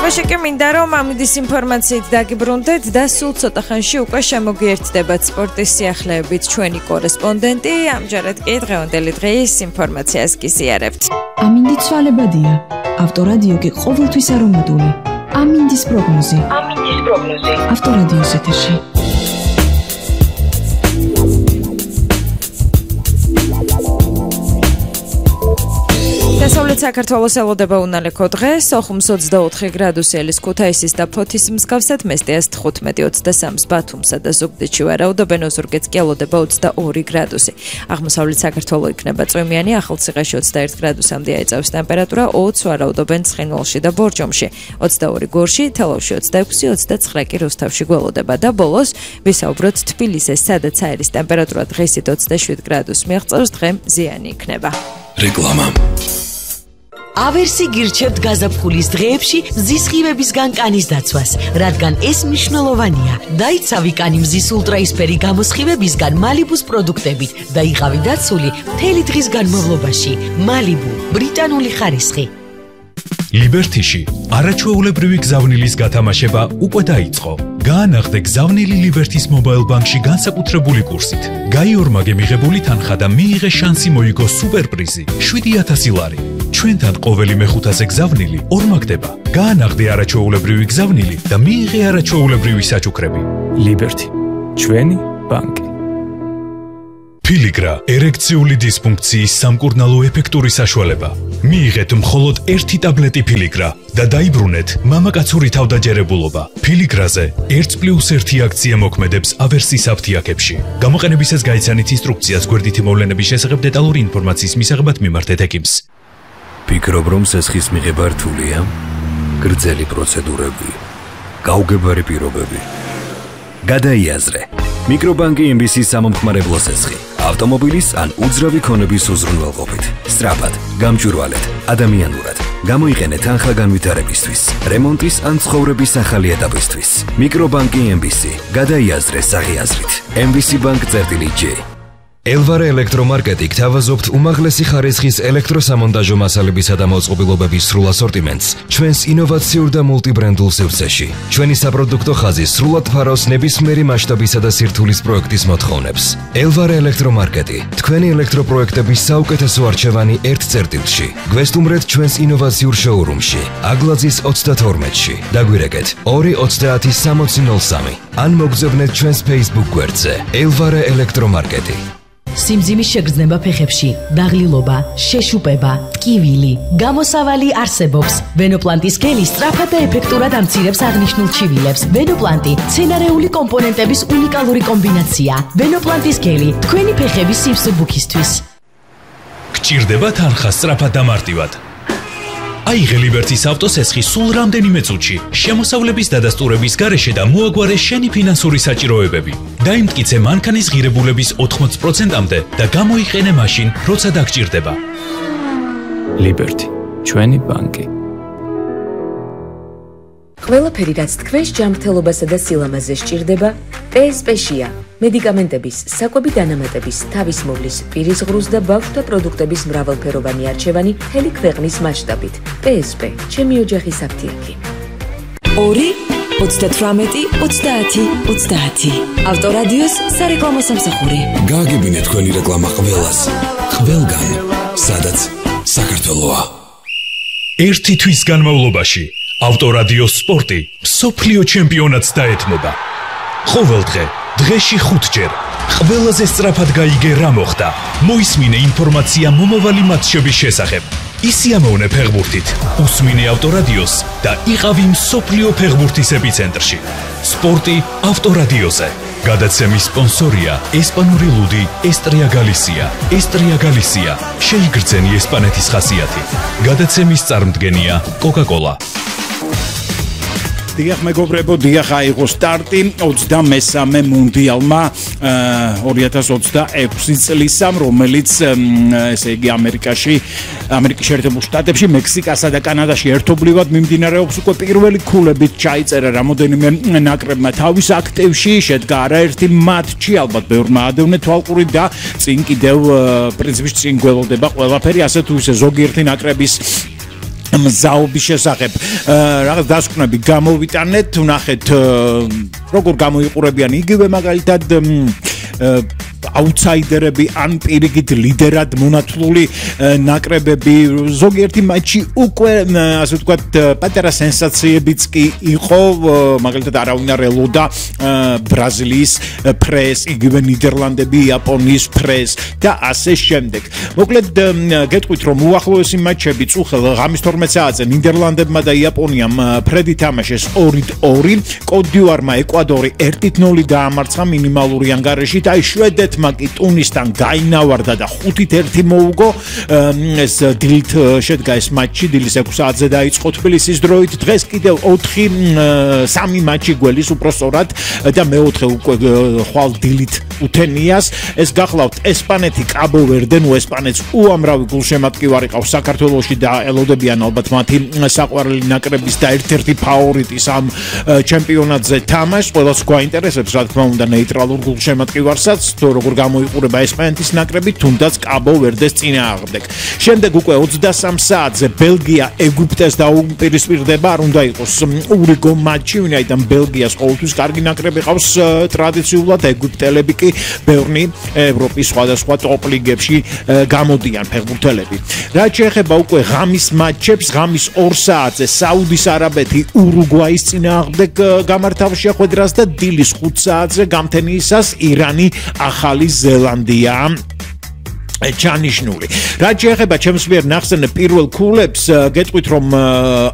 შემთხვევაში კი მინდა რომ ამინდის ინფორმაციით დაგიბრუნდეთ და სულ ცოტა ხანში უკვე შემოგიერთდებათ სპორტის სიახლეებით ჩვენი კორესპონდენტი. ამჯერად კი დღევანდელი დღის ინფორმაციას გიზიარებთ. ამინდი ცვალებადია. ავტორადიო კი ყოველთვის არომატული. ამინდის პროგნოზი. ავტორადიოს ეთერში. დასავლეთ საქართველოს ელოდება უნალექო დღე, სოხუმს 24 გრადუსი ელის ქუთაისის და ფოთის მსგავსად, მესტიას 15-23 ბათუმსა და ზუგდიდში ვარაუდობენ, ოზურგეთს კი ელოდება 22 გრადუსი. აღმოსავლეთ საქართველო იქნება წვიმიანი, ახალციხეში 21 გრადუსამდე აიწევს ტემპერატურა, 20 ვარაუდობენ ცხინვალში და ბორჯომში, 22 გორში, თელავში 26-29 კი რუსთავში გველოდება და ბოლოს ვისაუბროთ თბილისის, სადაც აირის ტემპერატურა დღესით 27 გრადუსს მიაღწევს, დღე მზიანი იქნება. რეკლამა ავერსი გირჩევთ გაზაფხულის დღეებში მზის ხივებისგან კანის დაცვას, რადგან ეს მნიშვნელოვანია. დაიცავი კანი მზის ულტრაისფერი გამოსხივებისგან მალიბუს პროდუქტებით და იყავი დაცული მთელი დღის განმავლობაში. მალიბუ, ბრიტანული ხარისხი. ლიბერთიში არაჩვეულებრივი გზავნილის გათამაშება უკვე დაიწყო. გაანახდე გზავნილი ლიბერთის მობაილ ბანკში განსაკუთრებული კურსით. გაიორმაგე მიღებული თანხა და მიიღე შანსი მოიგო სუპერპრიზი 7000 ლარი. ჩვენთან ყოველი მეხუთაზე გზავნილი ორმაგდება. გაანახდე არაჩვეულებრივი გზავნილი და მიიღე არაჩვეულებრივი საჩუქრები. ლიბერთი, ჩვენი ბანკი. ფილიგრა ერექციული დისფუნქციის სამკურნალო ეფექტური საშუალება. მიიღეთ მხოლოდ 1 ტაბლეტი ფილიგრა და დაიბრუნეთ მამაკაცური თავდაჯერებულობა. ფილიგრაზე 1+1 აქცია მოქმედებს ავერსის აფთიაქებში. გამოყენებისას გაიცანით ინსტრუქციას გვერდითი მოვლენების შესახებ დეტალური ინფორმაციის მისაღებად მიმართეთ ექიმს. ფიქრობ, რომ სესხის მიღება რთულია? გრძელი პროცედურები, გაუგებარი პირობები. გადაიაზრე. მიკრობანკი MBC-ის სამომხმარებლო სესხი. ავტომობილის ან უძრავი ქონების უზრუნველყოფით. სწრაფად, გამჭვირვალედ, ადამიანურად. გამოიყენეთ თანხა განვითარებისთვის, რემონტის ან ცხოვრების ახალი ეტაპისთვის. მიკრობანკი MBC. გადაიაზრე საღიაზრით. MBC Bank-J. ელვარე ელექტრომარკეტი გთავაზობთ უმაღლესი ხარისხის ელექტროსამონტაჟო მასალებისა და მოწყობილობების სრულ ასორტიმენტს ჩვენს ინოვაციურ და მულტიბრენდულ სივრცეში. ჩვენი საპროდუქტო ხაზი სრულად ფარავს ნებისმიერი მასშტაბისა და სირთულის პროექტის მოთხოვნებს. ელვარე ელექტრომარკეტი, თქვენი ელექტროპროექტების საუკეთესო არჩევანი ერთ წერტილში. გვესტუმრეთ ჩვენს ინოვაციურ შოურუმში, აგლაძის 32-ში. დაგვირეკეთ 230-6003 ან მოგზავნეთ ჩვენს Facebook გვერდზე. ელვარე ელექტრომარკეტი. სიმძიმის შეგრძნება ფეხებში, დაღლილობა, შეშუპება, ტკივილი, გამოსავალი არსებობს. ვენოპლანტის გელი სწრაფად და ეფექტურად ამცირებს აღნიშნულ ჩივილებს. ვენოპლანტი მცენარეული კომპონენტების უნიკალური კომბინაცია. ვენოპლანტის გელი თქვენი ფეხების სიმსუბუქისთვის. გჭირდება თანხა სწრაფად და მარტივად. აიღე ლიბერთის ავტოსესხი სულ რამდენიმე წუთში, შემოსავლების დადასტურების გარეშე და მოაგვარე შენი ფინანსური საჭიროებები. დაიმტკიცე მანქანის ღირებულების 80%-მდე და გამოიყენე მაშინ, როცა დაგჭირდება. ლიბერთი, ჩვენი ბანკი. ყველაფერი, რაც თქვენს ჯანმრთელობასა და სილამაზეს სჭირდება, PSP-შია. მედიკამენტების, საკვები დანამატების, თავისმოვლის, პირის ღრუს და ბავშვთა პროდუქტების მრავალფეროვანი არჩევანი მთელი ქვეყნის მასშტაბით. PSP, ჩემი ოჯახის აფთიაქი. 2-18-30-30. ავტორადიოს სარეკლამო სამსახური. გააგებინე თქვენი რეკლამა ყველას, ყველგან, სადაც საქართველოა. ერთი თვის განმავლობაში ავტორადიოს სპორტი მსოფლიო ჩემპიონატს დაეთმობა. ყოველდღე დღეში 5-ჯერ ყველაზე სწრაფად გაიგე რა მოხდა. მოისმინე ინფორმაცია მომავალი მატჩების შესახებ. ისიამოვნე ფეხბურთით, უსმინე ავტორადიოს და იყავი მსოფლიო ფეხბურთის ეპიცენტრში. სპორტი ავტორადიოზე. გადაცემის სპონსორია ესპანური ლუდი ესტრია გალისია. ესტრია გალისია. შეიგრძენი ესპანეთის ხასიათი. გადაცემის წარმდგენია კოკა-კოლა. დიახ მეგობრებო, დიახ აიღო სტარტი 23-მე მუნდიალმა 2026 წლისამ, რომელიც ესე იგი ამერიკის შეერთებულ შტატებში, მექსიკასა და კანადაში ერთობლივად მიმდინარეობს. უკვე პირველი ქულებით ჩაიწერა რამოდენიმე ნაკრებმა თავის აქტივში, შედგა არაერთი მატჩი, ალბათ ბევრმა ადევნე თვალყური და წინ კიდევ პრინციპში წინ გველოდება ყველაფერი, ასე თუ ისე ზოგიერთი ნაკრების მზაობის შესახებ რაღაც დასკვნები გამოვიტანეთ, ვნახეთ როგორ გამოიყურებიან იგივე მაგალითად აუთსაიდერები ან პირიქით ლიდერად მონათლული ნაკრებები ზოგიერთი მატჩი უკვე ასე ვთქვათ პატარა სენსაციებიც კი იყო მაგალითად არავინ არ ელოდა ბრაზილიის პრეს იგივე ნიდერლანდები იაპონიის პრეს და ასე შემდეგ მოკლედ გეტყვით რომ უახლოესი მატჩები წუხელ ღამის 12 საათზე ნიდერლანდებმა და იაპონიამ ფრედი თამაშეს 2-2 კოდივარმა ეკვადორი 1-0 დაამარცხა მინიმალური ანგარიში და შვედეთმა კი ტუნისთან გაინავარდა და 5-1 მოუგო ეს დილით შედგა ეს მატჩი დილის 6 საათზე დაიწყო თბილისის დროით დღეს კიდევ 3 მატჩი გველის უпроსტორად და მეოთხე უკვე ხვალ დილით უთენიას ეს გახლავთ ესპანეთი კაბო-ვერდე ნუ ესპანეთს უამრავი გულშემატკივარი ყავს საქართველოში და ელოდებიან ალბათ მათი საყვარელი ნაკრების და ერთ-ერთი ფავორიტის ამ ჩემპიონატზე თამაშს ყველას გვაინტერესებს რა თქმა უნდა ნეიტრალურ გულშემატკივარსაც თუ როგორ გამოიყურება ესპანეთის ნაკრები თუნდაც კაბო-ვერდეს წინააღმდეგ შემდეგ უკვე 23 საათზე ბელგია ეგვიპტეს დაუპირისპირდება არ უნდა იყოს ურიგო მატჩი ვინაიდან ბელგიას ყოველთვის კარგი ნაკრები ყავს ტრადიციულად ეგვიპტელები კი ბევრი ევროპის სხვადასხვა ტოპ ლიგებში გამოდიან ფეხბურთელები რაც შეეხება უკვე ღამის მატჩებს ღამის 2 საათზე საუდის არაბეთი ურუგვაის წინააღმდეგ გამართავ შეხვედრას და დილის 5 საათზე გამთენიისას ირანი ახალი ზელანდია ჩანიშნული. რაც შეეხება ჩემს მიერ ნახსენებ პირველ ქულებს, გეტყვით რომ